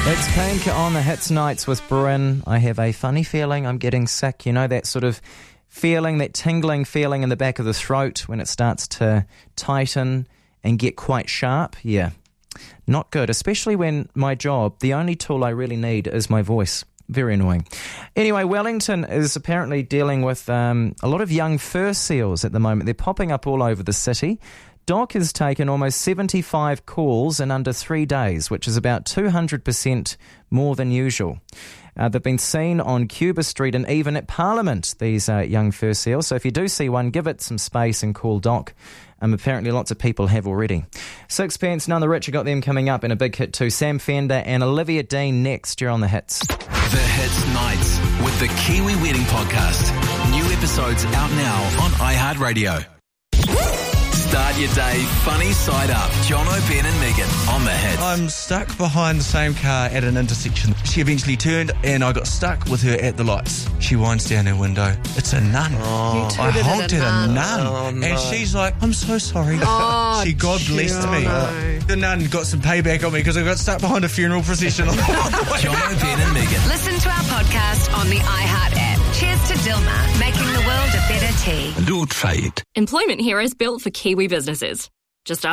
It's Pink on the Hits Nights with Bryn. I have a funny feeling I'm getting sick. You know, that sort of feeling, that tingling feeling in the back of the throat when it starts to tighten and get quite sharp? Yeah, not good, especially when my job, the only tool I really need is my voice. Very annoying. Anyway, Wellington is apparently dealing with a lot of young fur seals at the moment. They're popping up all over the city. DOC has taken almost 75 calls in under 3 days, which is about 200% more than usual. They've been seen on Cuba Street and even at Parliament, these young fur seals. So if you do see one, give it some space and call DOC. Apparently lots of people have already. Sixpence, None the Richer got them coming up in a big hit too. Sam Fender and Olivia Dean next. You're on the Hits. The Hits Nights with the Kiwi Wedding Podcast. New episodes out now on iHeartRadio. Start your day funny side up. Jono, Ben and Megan on the Hits. I'm stuck behind the same car at an intersection. She eventually turned and I got stuck with her at the lights. She winds down her window. It's a nun. I honked at a nun. Oh, no. And she's like, I'm so sorry. Oh, she God blessed me. Jono. The nun got some payback on me because I got stuck behind a funeral procession. Jono, Ben and Megan. Listen to our podcast on the iHeart app. Cheers to Dilmah, making the world a better tea. Do trade. Employment Hero is built for Kiwi businesses. Just